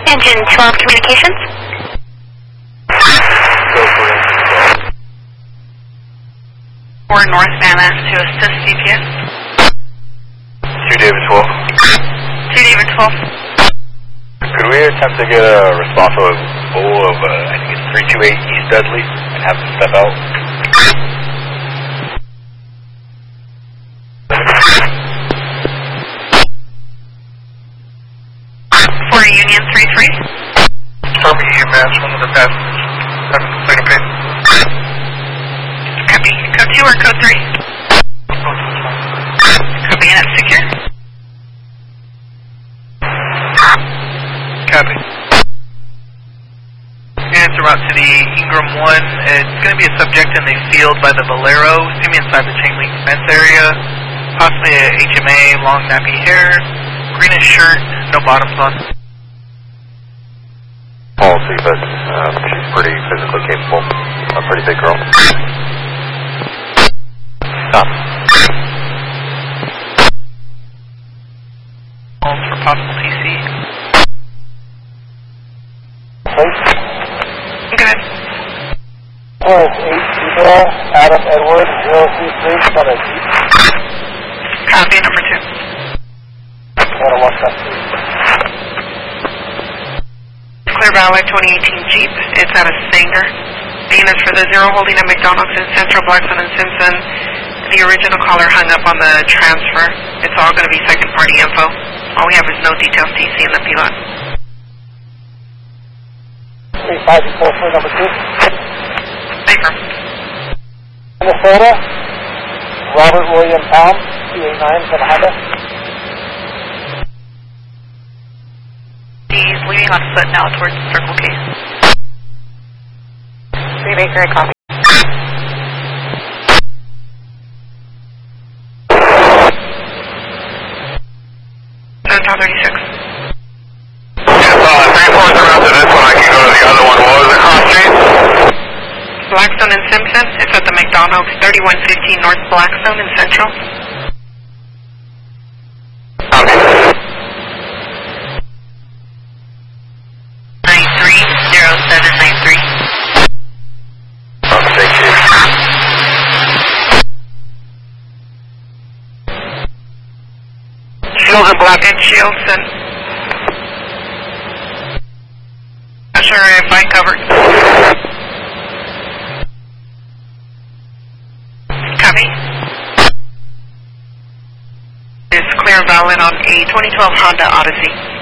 Engine 12 Communications. Go for it. 4 North Van Ness to assist CPS. 2 David 12. 2 David 12. Could we attempt to get a response of I think it's 328 East Dudley and have them step out? For Union 33. Copy EMS, one of the passengers. Having complaint of pain. Copy. Code 2 or code 3? Copy, and it's secure. Copy. And it's a route to the Ingram 1. It's going to be a subject in the field by the Valero. It's going to be inside the chain link fence area. Possibly a HMA, long nappy hair, greenish shirt, no bottoms on. Policy, but she's pretty physically capable. A pretty big girl. Stop. Calls for possible TC. Go ahead. Plus 8 Adam Edward 033 on a Jeep. Copy, number 2. And a 1 Clear Valley 2018 Jeep. It's out of Sanger. The units for the 0 holding at McDonald's in Central, Blackstone, and Simpson. The original caller hung up on the transfer. It's all going to be second party info. All we have is no details TC in the pilot. 3544 for number 2. Paper. Minnesota, Robert William Palm, 289 from Honda. He's leaving on foot now towards Circle K. 3 Baker, I copy. Town 36. Yes, 3-4's around to this one. I can go to the other one. What was the cross street? Blackstone and Simpson. It's at the McDonald's, 3115 North Blackstone in Central. Copy. 930793. Thank you. Shields and Black and Shields and not sure if I covered. Copy. It's clear valid on a 2012 Honda Odyssey.